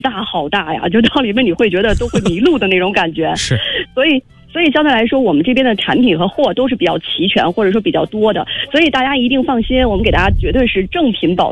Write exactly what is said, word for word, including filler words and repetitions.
大好大呀，就到里面你会觉得都会迷路的那种感觉。 是， 所以所以相对来说，我们这边的产品和货都是比较齐全，或者说比较多的，所以大家一定放心，我们给大家绝对是正品保